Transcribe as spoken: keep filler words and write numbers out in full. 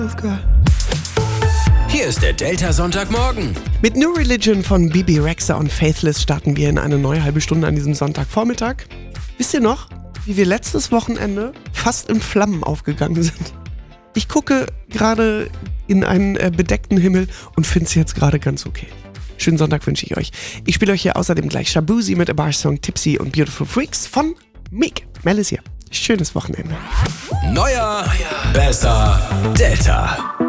Hier ist der Delta Sonntagmorgen. Mit New Religion von Bibi Rexha und Faithless starten wir in eine neue halbe Stunde an diesem Sonntagvormittag. Wisst ihr noch, wie wir letztes Wochenende fast in Flammen aufgegangen sind? Ich gucke gerade in einen äh, bedeckten Himmel und finde es jetzt gerade ganz okay. Schönen Sonntag wünsche ich euch. Ich spiele euch hier außerdem gleich Shabuzi mit A Bar Song, Tipsy und Beautiful Freaks von Meek. Mel ist hier. Schönes Wochenende. Neuer, besser, Delta.